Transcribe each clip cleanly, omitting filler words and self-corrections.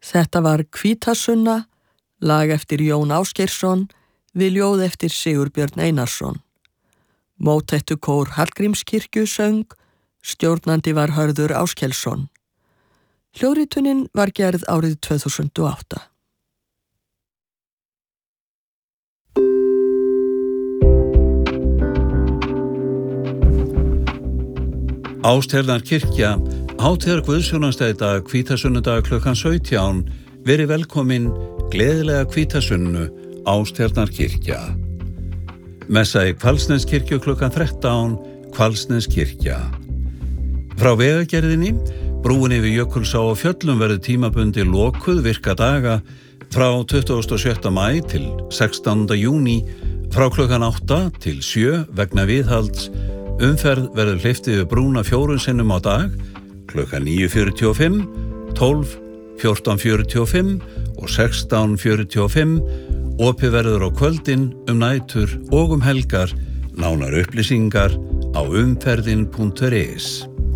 Þetta var Hvítasunna, lag eftir Jón Ásgeirsson, við ljóð eftir Sigurbjörn Einarsson. Mótettukór Hallgrímskirkju söng, stjórnandi var Hörður Áskelsson. Hljóðritunin var gerð árið 2008. Ásternarkirkja, hátíðar guðsjónastæði dag, Hvítasunnudag klukkan 17, verið velkomin, gleðilega Hvítasunnu, Ásternarkirkja. Messa í Hvalsneskirkju klukkan 13, Hvalsneskirkja. Frá vegagerðinni, brúin yfir Jökulsá og Fjöllum verður tímabundi lokuð virka daga frá 27. maí til 16. júní, frá klukkan 8 til 7 vegna viðhalds. Umferð verður hleypt yfir brúna 4 sinnum á dag, klukkan 9:45, 12, 14:45 og 16:45. Opið verður á kvöldin, nætur og helgar, nánar upplýsingar á umferðin.is.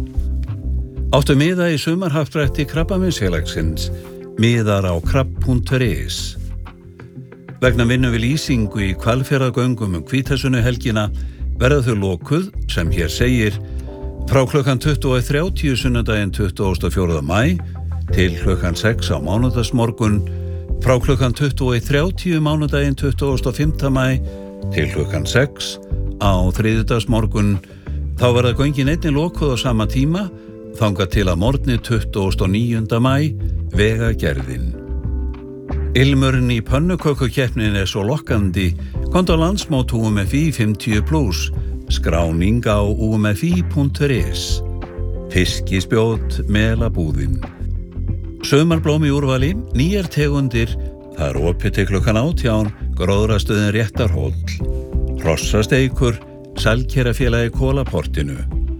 Áttu miða í sumarhappdrætti Krabbameinsfélagsins, miðar á krabb.is. Vegna vinnu við lýsingu í Hvalfjarðargöngum Hvítasunnuhelgina verða þau lokuð, sem hér segir, frá klukkan 20:30 sunnudaginn 24. maí til klukkan 6 á mánudagsmorgun, frá klukkan 20:30 mánudaginn 25. maí til klukkan 6 á þriðjudagsmorgun. Þá verða göngin einnig lokuð á sama tíma, þangað til að morgni 29. maí, vegagerðin. Ilmurinn í pönnukökukeppnin svo lokkandi, komdu á landsmót UMFI 50+, skráning á umfi.is. Fiskispjót melabúðin. Sumarblóm í úrvali, nýjar tegundir, það opið til klukkan 18, gróðrastöðin Réttarhóll. Hrossasteikur, Sælkerafélagi Kólaportinu.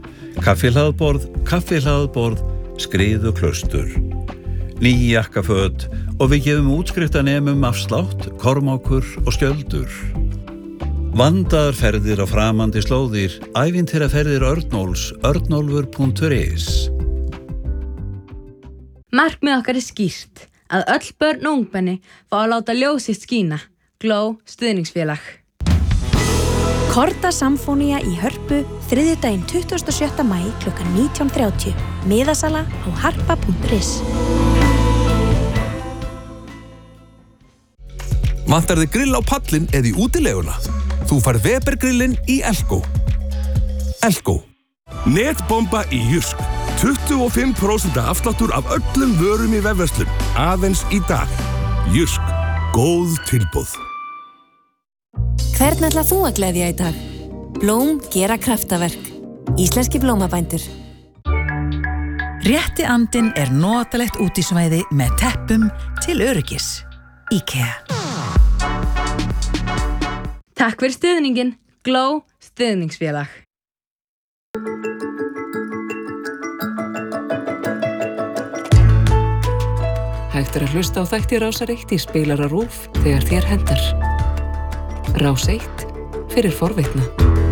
Kaffihlaðborð, Skriðuklaustur. Ný jakkaföt og við gefum útskriftanemum afslátt, Kormákur og Skjöldur. Vandaðar ferðir á framandi slóðir, ævintýraferðir Örnólfs, örnólfur.is. Markmið okkar skýrt, að öll börn og ungmenni fá að láta ljós sitt skína. Gló stuðningsfélag. Korda Samfónía í Hörpu, þriðjudaginn 27. maí klukkan 19:30. Miðasala á harpa.is. Vantar þig grill á pallin eða í útileguna? Þú fær Weber grillin í Elko. Elko. Netbomba í Jysk. 25% afsláttur af öllum vörum í vefverslun. Aðeins í dag. Jysk. Góð tilboð. Hvern ætlar þú að gleðja í dag? Blóm gera kraftaverk. Íslenski blómabændur. Rétti andinn notalegt útisvæði með teppum til öryggis. IKEA. Takk fyrir stuðningin, Gló stuðningsfélag. Hægt að hlusta á þætti Rásar 1 í spilara RÚV þegar þér hentar. Rás 1 fyrir forvitna.